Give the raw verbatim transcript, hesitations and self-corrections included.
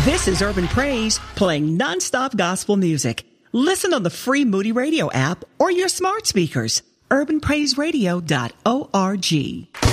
This is Urban Praise, playing nonstop gospel music. Listen on the free Moody Radio app or your smart speakers. urban praise radio dot org.